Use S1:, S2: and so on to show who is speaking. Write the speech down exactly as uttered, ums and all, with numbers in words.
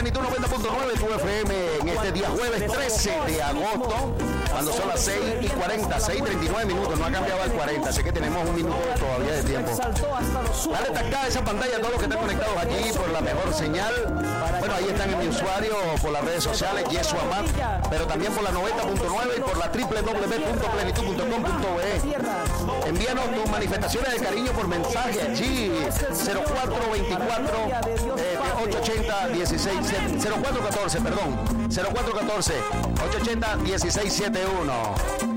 S1: Plenitud noventa punto nueve, tu F M, en este día jueves trece de agosto, cuando son las seis y cuarenta, seis y treinta y nueve minutos, no ha cambiado al cuarenta, así que tenemos un minuto todavía de tiempo. Dale tacada a esa pantalla a todos los que están conectados allí por la mejor señal. Bueno, ahí están en mi usuario, por las redes sociales, Yesu Amat, pero también por la noventa punto nueve y por la doble u doble u doble u punto plenitud punto com punto be. Envíanos tus manifestaciones de cariño por mensaje allí, cero cuatro veinticuatro, ocho ochenta, dieciséis, cero cuatro catorce, perdón, cero cuatro catorce, ocho ochenta, dieciséis setenta y uno.